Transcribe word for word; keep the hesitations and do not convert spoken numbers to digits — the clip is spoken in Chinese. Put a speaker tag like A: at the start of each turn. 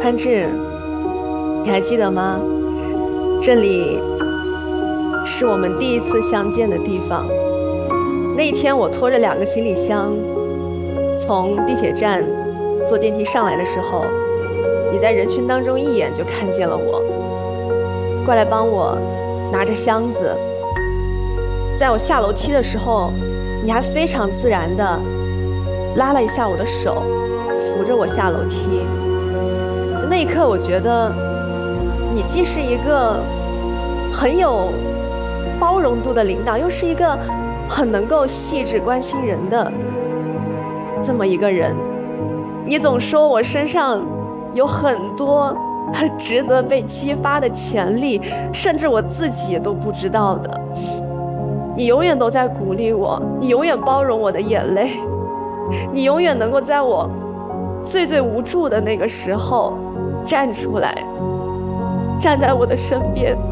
A: 潘志，你还记得吗？这里是我们第一次相见的地方。那一天，我拖着两个行李箱从地铁站坐电梯上来的时候，你在人群当中一眼就看见了我，过来帮我拿着箱子。在我下楼梯的时候，你还非常自然地拉了一下我的手，扶着我下楼梯。就那一刻，我觉得你既是一个很有包容度的领导，又是一个很能够细致关心人的这么一个人。你总说我身上有很多很值得被激发的潜力，甚至我自己都不知道的。你永远都在鼓励我，你永远包容我的眼泪，你永远能够在我最最无助的那个时候站出来，站在我的身边。